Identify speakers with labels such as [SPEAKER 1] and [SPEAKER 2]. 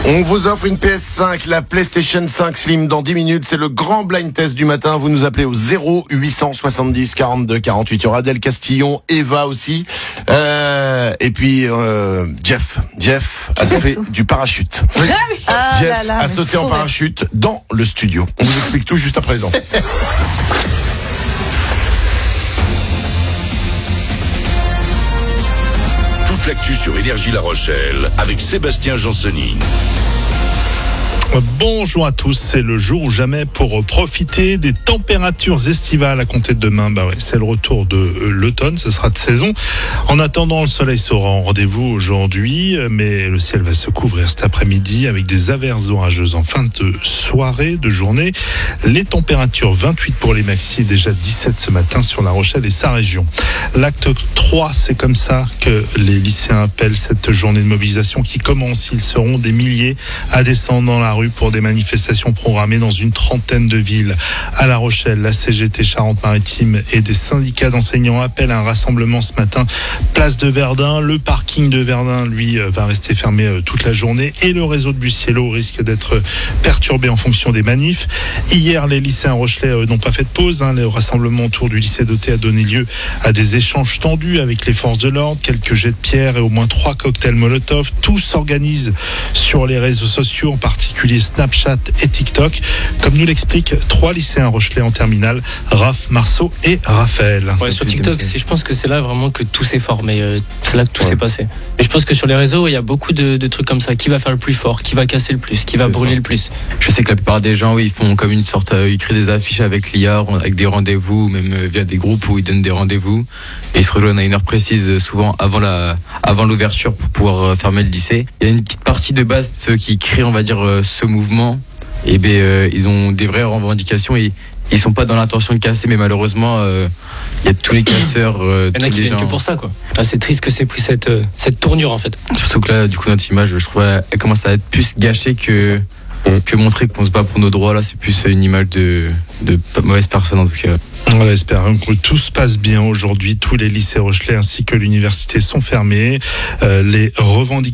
[SPEAKER 1] On vous offre une PS5, la PlayStation 5 Slim dans 10 minutes. C'est le grand blind test du matin. Vous nous appelez au 0870 42 48. Il y aura Adèle Castillon, Eva aussi. Et puis Jeff a fait du parachute. Oui. Jeff a sauté en parachute dans le studio. On vous explique tout juste à présent.
[SPEAKER 2] Toute l'actu sur Énergie La Rochelle avec Sébastien Jansseny.
[SPEAKER 3] Bonjour à tous, c'est le jour ou jamais pour profiter des températures estivales à compter de demain. C'est le retour de l'automne, ce sera de saison. En attendant, le soleil sera en rendez-vous aujourd'hui, mais le ciel va se couvrir cet après-midi avec des averses orageuses en fin de soirée, de journée. Les températures 28 pour les maxi et déjà 17 ce matin sur La Rochelle et sa région. L'acte 3, c'est comme ça que les lycéens appellent cette journée de mobilisation qui commence. Ils seront des milliers à descendre dans la rue pour des manifestations programmées dans une trentaine de villes. À La Rochelle, la CGT Charente-Maritime et des syndicats d'enseignants appellent un rassemblement ce matin, place de Verdun. Le parking de Verdun, lui, va rester fermé toute la journée et le réseau de bus Cielo risque d'être perturbé en fonction des manifs. Hier, les lycéens rochelais n'ont pas fait de pause. Le rassemblement autour du lycée d'Auté a donné lieu à des échanges tendus avec les forces de l'ordre, quelques jets de pierre et au moins 3 cocktails Molotov. Tout s'organise sur les réseaux sociaux, en particulier Snapchat et TikTok, comme nous l'expliquent 3 lycéens rochelais en terminale, Raph, Marceau et Raphaël.
[SPEAKER 4] Ouais, sur TikTok, je pense que c'est là vraiment que tout s'est formé, c'est là que tout s'est passé. Et je pense que sur les réseaux, il y a beaucoup de trucs comme ça. Qui va faire le plus fort, qui va casser le plus, qui va brûler le plus.
[SPEAKER 5] Je sais que la plupart des gens, ils font comme une sorte, ils créent des affiches avec l'IA, avec des rendez-vous, même via des groupes où ils donnent des rendez-vous. Et ils se rejoignent à une heure précise, souvent avant l'ouverture pour pouvoir fermer le lycée. Il y a une petite partie de base, ceux qui créent, on va dire, ce mouvement, et ils ont des vraies revendications et ils sont pas dans l'intention de casser, mais malheureusement il y a tous les casseurs,
[SPEAKER 4] il y en a qui viennent que pour ça, quoi. C'est triste que c'est pris cette tournure en fait.
[SPEAKER 5] Surtout que là, du coup, notre image, je trouve, elle commence à être plus gâchée que montrer qu'on se bat pour nos droits. Là, c'est plus une image de mauvaise personne en tout cas.
[SPEAKER 3] On espère que tout se passe bien aujourd'hui. Tous les lycées rochelais ainsi que l'université sont fermés. Les revendications